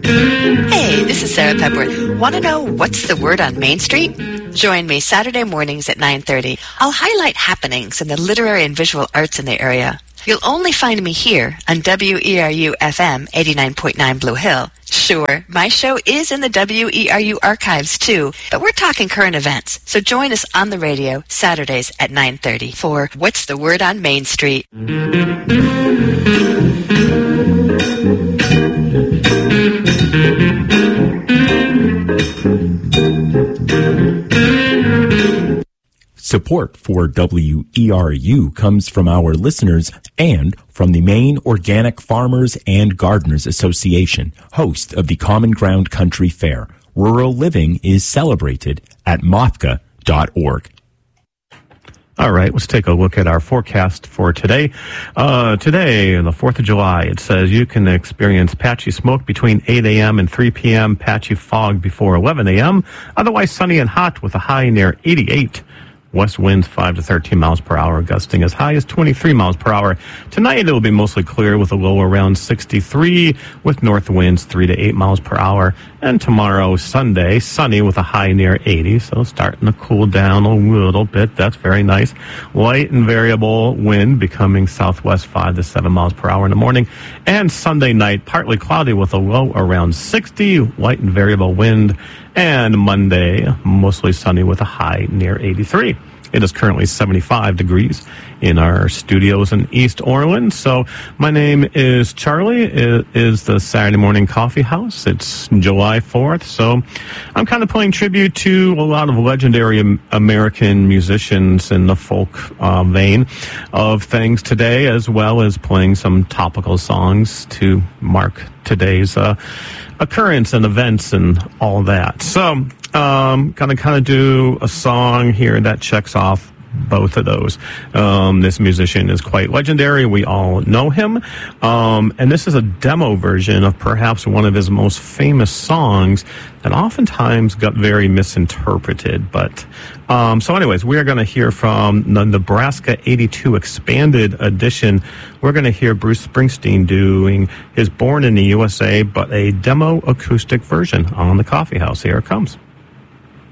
Hey, this is Sarah Pepworth. Want to know what's the word on Main Street? Join me Saturday mornings at 9:30. I'll highlight happenings in the literary and visual arts in the area. You'll only find me here on WERU-FM 89.9 Blue Hill. Sure, my show is in the WERU archives too, but we're talking current events. So join us on the radio Saturdays at 9:30 for What's the Word on Main Street? Support for WERU comes from our listeners and from the Maine Organic Farmers and Gardeners Association, host of the Common Ground Country Fair. Rural living is celebrated at mothka.org. All right, let's take a look at our forecast for today. Today, on the 4th of July, it says you can experience patchy smoke between 8 a.m. and 3 p.m., patchy fog before 11 a.m., otherwise sunny and hot with a high near 88. West winds 5 to 13 miles per hour, gusting as high as 23 miles per hour. Tonight it will be mostly clear with a low around 63, with north winds 3 to 8 miles per hour. And tomorrow, Sunday, sunny with a high near 80, so starting to cool down a little bit. That's very nice. Light and variable wind becoming southwest 5 to 7 miles per hour in the morning. And Sunday night, partly cloudy with a low around 60, light and variable wind. And Monday, mostly sunny with a high near 83. It is currently 75 degrees in our studios in East Orland. So my name is Charlie. It is the Saturday Morning Coffee House. It's July 4th. So I'm kind of paying tribute to a lot of legendary American musicians in the folk vein of things today, as well as playing some topical songs to mark today's occurrence and events and all that. So gonna kind of do a song here that checks off both of those. This musician is quite legendary. We all know him. And this is a demo version of perhaps one of his most famous songs that oftentimes got very misinterpreted. But so anyways, we are going to hear from the Nebraska 82 expanded edition. We're going to hear Bruce Springsteen doing his Born in the USA, but a demo acoustic version on the Coffee House. Here it comes.